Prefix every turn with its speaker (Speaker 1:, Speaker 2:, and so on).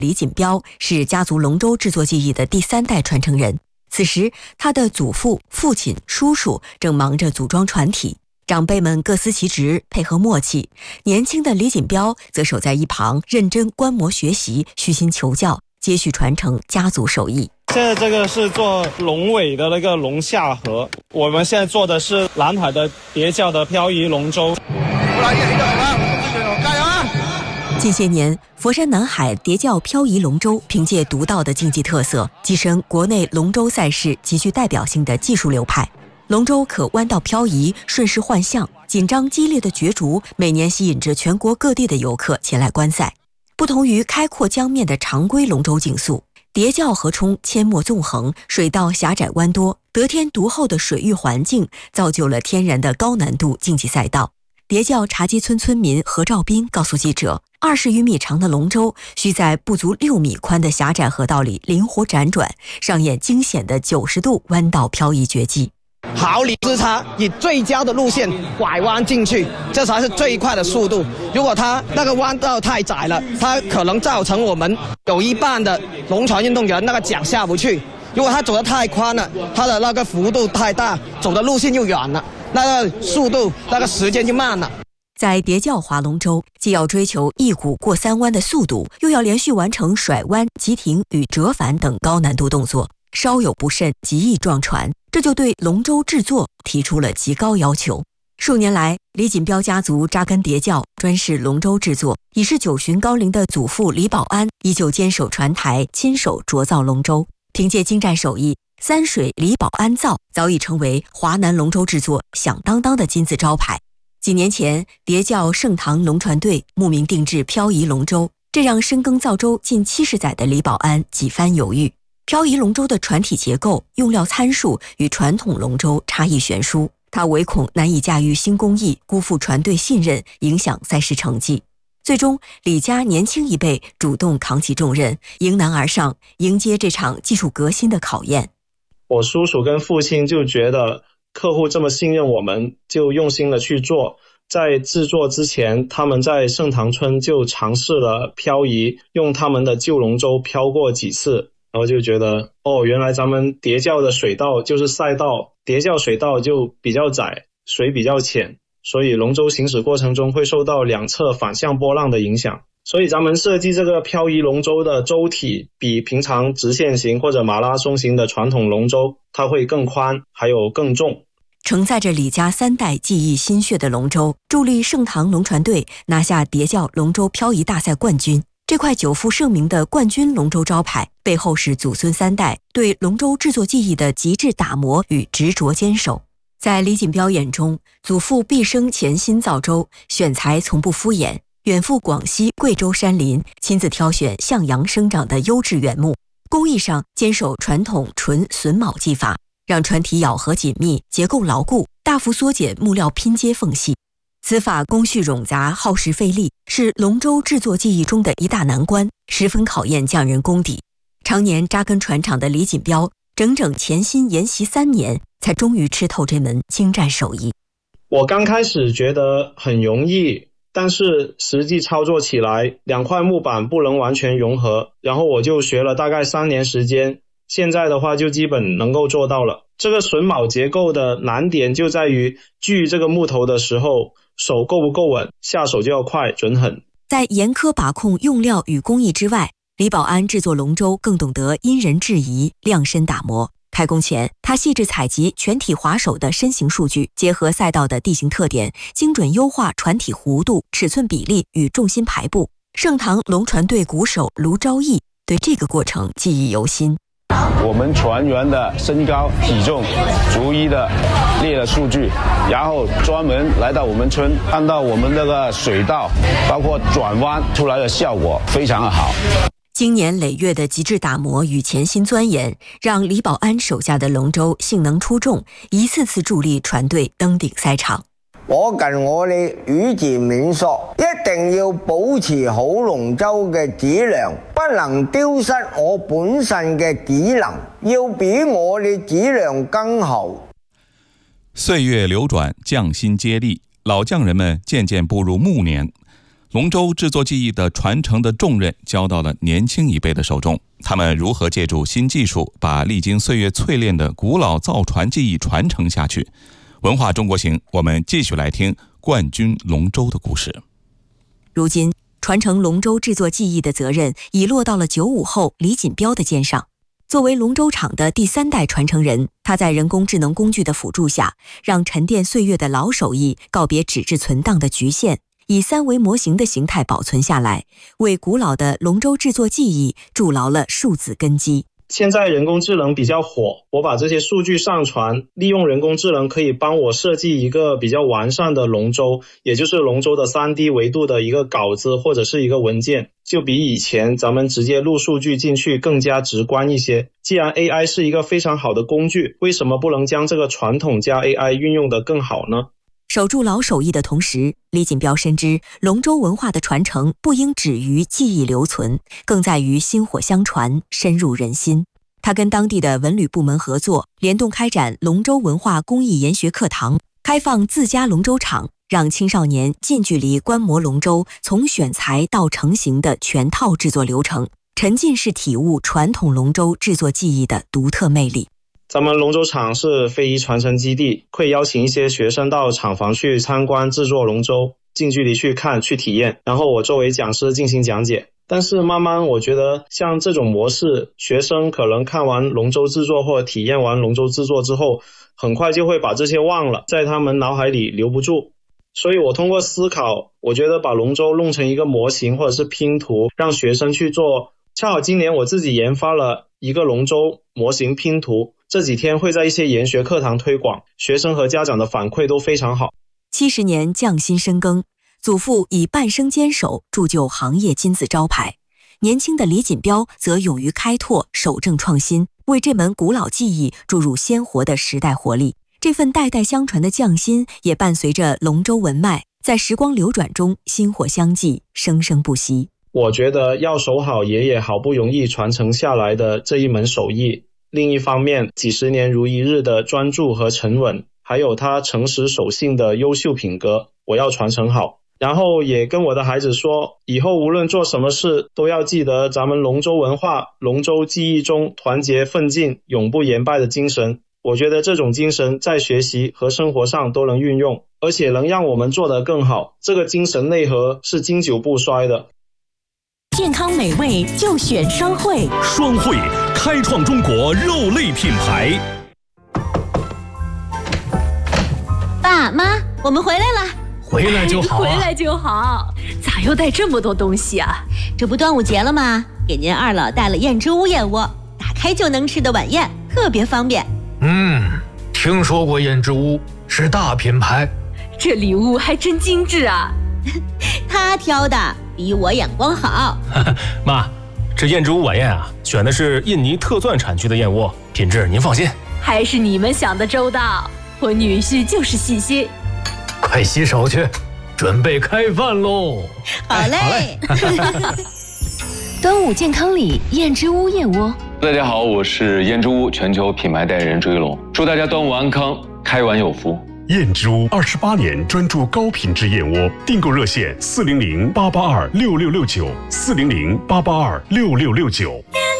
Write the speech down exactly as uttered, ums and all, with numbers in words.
Speaker 1: 李锦标是家族龙舟制作技艺的第三代传承人。此时，他的祖父、父亲、叔叔正忙着组装船体，长辈们各司其职，配合默契。年轻的李锦标则守在一旁，认真观摩学习，虚心求教，接续传承家族手艺。
Speaker 2: 现在这个是做龙尾的那个龙下河，我们现在做的是南海的叠教的漂移龙舟。
Speaker 1: 近些年，佛山南海叠教漂移龙舟凭借独到的竞技特色，跻身国内龙舟赛事极具代表性的技术流派。龙舟可弯道漂移，顺势换向，紧张激烈的角逐每年吸引着全国各地的游客前来观赛。不同于开阔江面的常规龙舟竞速，叠教河冲阡陌纵横，水道狭窄弯多，得天独厚的水域环境造就了天然的高难度竞技赛道。叠教茶基村村民何兆斌告诉记者，二十余米长的龙舟需在不足六米宽的狭窄河道里灵活辗转，上演惊险的九十度弯道漂移绝技。
Speaker 3: 毫厘之差，以最佳的路线拐弯进去，这才是最快的速度。如果它那个弯道太窄了，它可能造成我们有一半的龙船运动员那个桨下不去。如果它走得太宽了，它的那个幅度太大，走的路线又远了，那个速度那个时间就慢了。
Speaker 1: 在叠教划龙舟，既要追求一鼓过三弯的速度，又要连续完成甩弯、急停与折返等高难度动作，稍有不慎极易撞船，这就对龙舟制作提出了极高要求。数年来，李锦标家族扎根叠教，专事龙舟制作，已是九旬高龄的祖父李保安依旧坚守船台，亲手琢造龙舟。凭借精湛手艺，三水李保安造早已成为华南龙舟制作响当当的金字招牌。几年前，叠教盛唐龙船队慕名定制漂移龙舟，这让深耕造舟近七十载的李保安几番犹豫。漂移龙舟的船体结构、用料参数与传统龙舟差异悬殊，他唯恐难以驾驭新工艺，辜负船队信任，影响赛事成绩。最终，李家年轻一辈主动扛起重任，迎难而上，迎接这场技术革新的考验。
Speaker 2: 我叔叔跟父亲就觉得客户这么信任我们，就用心的去做。在制作之前，他们在盛唐村就尝试了漂移，用他们的旧龙舟漂过几次，然后就觉得哦，原来咱们叠教的水道就是赛道，叠教水道就比较窄，水比较浅，所以龙舟行驶过程中会受到两侧反向波浪的影响。所以咱们设计这个漂移龙舟的舟体比平常直线型或者马拉松型的传统龙舟它会更宽，还有更重。
Speaker 1: 承载着李家三代技艺心血的龙舟，助力盛唐龙船队拿下叠教龙舟漂移大赛冠军。这块久负盛名的冠军龙舟招牌，背后是祖孙三代对龙舟制作技艺的极致打磨与执着坚守。在李锦标眼中，祖父毕生潜心造舟，选材从不敷衍，远赴广西、贵州山林，亲自挑选向阳生长的优质原木，工艺上坚守传统纯榫卯技法，让船体咬合紧密，结构牢固，大幅缩减木料拼接缝隙。此法工序冗杂，耗时费力，是龙舟制作技艺中的一大难关，十分考验匠人功底。常年扎根船厂的李锦标，整整潜心研习三年，才终于吃透这门精湛手艺。
Speaker 2: 我刚开始觉得很容易，但是实际操作起来，两块木板不能完全融合，然后我就学了大概三年时间，现在的话就基本能够做到了。这个榫卯结构的难点就在于锯这个木头的时候，手够不够稳，下手就要快准狠。
Speaker 1: 在严苛把控用料与工艺之外，李保安制作龙舟更懂得因人制宜，量身打磨。开工前，他细致采集全体划手的身形数据，结合赛道的地形特点，精准优化船体弧度、尺寸比例与重心排布。盛唐龙船队鼓手卢昭义对这个过程记忆犹新。
Speaker 4: 我们船员的身高体重逐一的列了数据，然后专门来到我们村，按照我们这个水道包括转弯出来的效果非常的好。
Speaker 1: 经年累月的极致打磨与潜心钻研，让李保安手下的龙舟性能出众，一次次助力船队登顶赛场。
Speaker 5: 我近我哋語字免索，一定要保持好龍舟嘅質量，不能丟失我本身嘅技能，要比我哋質量更好。
Speaker 6: 岁月流转，匠心接力，老匠人们渐渐步入暮年。 龙舟制作技艺的传承的重任交到了年轻一辈的手中，他们如何借助新技术把历经岁月淬炼的古老造船技艺传承下去？文化中国行，我们继续来听冠军龙舟的故事。
Speaker 1: 如今传承龙舟制作技艺的责任已落到了九五后李锦标的肩上。作为龙舟厂的第三代传承人，他在人工智能工具的辅助下，让沉淀岁月的老手艺告别纸质存档的局限，以三维模型的形态保存下来，为古老的龙舟制作技艺筑牢了数字根基。
Speaker 2: 现在人工智能比较火，我把这些数据上传，利用人工智能可以帮我设计一个比较完善的龙舟，也就是龙舟的 三 D 维度的一个稿子或者是一个文件，就比以前咱们直接录数据进去更加直观一些。既然 A I 是一个非常好的工具，为什么不能将这个传统加 A I 运用得更好呢？
Speaker 1: 守住老手艺的同时，李锦标深知龙舟文化的传承不应止于记忆留存，更在于薪火相传，深入人心。他跟当地的文旅部门合作，联动开展龙舟文化公益研学课堂，开放自家龙舟场，让青少年近距离观摩龙舟从选材到成型的全套制作流程，沉浸式体悟传统龙舟制作技艺的独特魅力。
Speaker 2: 咱们龙舟厂是非遗传承基地，会邀请一些学生到厂房去参观制作龙舟，近距离去看去体验，然后我作为讲师进行讲解。但是慢慢我觉得像这种模式，学生可能看完龙舟制作或者体验完龙舟制作之后，很快就会把这些忘了，在他们脑海里留不住。所以我通过思考，我觉得把龙舟弄成一个模型或者是拼图，让学生去做。恰好今年我自己研发了一个龙舟模型拼图，这几天会在一些研学课堂推广，学生和家长的反馈都非常好。
Speaker 1: 七十年匠心深耕，祖父以半生坚守铸就行业金字招牌，年轻的李锦标则勇于开拓，守正创新，为这门古老技艺注入鲜活的时代活力。这份代代相传的匠心也伴随着龙舟文脉，在时光流转中薪火相继，生生不息。
Speaker 2: 我觉得要守好爷爷好不容易传承下来的这一门手艺，另一方面几十年如一日的专注和沉稳，还有他诚实守信的优秀品格，我要传承好。然后也跟我的孩子说，以后无论做什么事，都要记得咱们龙舟文化、龙舟技艺中团结奋进、永不言败的精神。我觉得这种精神在学习和生活上都能运用，而且能让我们做得更好。这个精神内核是经久不衰的。
Speaker 7: 健康美味就选双汇，
Speaker 8: 双汇开创中国肉类品牌。
Speaker 9: 爸妈，我们回来了。
Speaker 10: 回来就好、啊、
Speaker 9: 回来就好，咋又带这么多东西啊？这不端午节了吗？给您二老带了燕之屋燕窝，打开就能吃的晚宴，特别方便。
Speaker 10: 嗯，听说过燕之屋，是大品牌。
Speaker 9: 这礼物还真精致啊！他挑的，比我眼光好。
Speaker 8: 妈，这燕之屋晚宴啊，选的是印尼特钻产区的燕窝，品质您放心。
Speaker 9: 还是你们想的周到，我女婿就是细心。
Speaker 10: 快洗手去，准备开饭喽！
Speaker 9: 好嘞。
Speaker 10: 好嘞
Speaker 7: 端午健康礼，燕之屋燕窝。
Speaker 11: 大家好，我是燕之屋全球品牌代言人追龙，祝大家端午安康，开碗有福。
Speaker 8: 燕之屋二十八年专注高品质燕窝，订购热线四零零八八二六六六九四零零八八二六六六九。